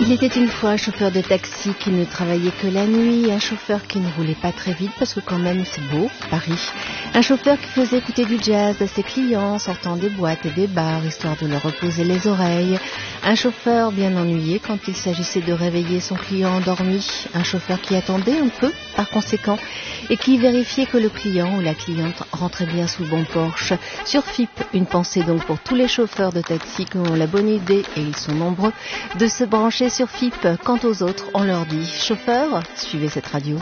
Il était une fois un chauffeur de taxi qui ne travaillait que la nuit, un chauffeur qui ne roulait pas très vite parce que quand même c'est beau, Paris. Un chauffeur qui faisait écouter du jazz à ses clients, sortant des boîtes et des bars, histoire de leur reposer les oreilles. Un chauffeur bien ennuyé quand il s'agissait de réveiller son client endormi. Un chauffeur qui attendait un peu, par conséquent, et qui vérifiait que le client ou la cliente rentrait bien sous le bon porche. Sur FIP, une pensée donc pour tous les chauffeurs de taxi qui ont la bonne idée, et ils sont nombreux, de se brancher sur FIP. Quant aux autres, on leur dit « Chauffeur, suivez cette radio ».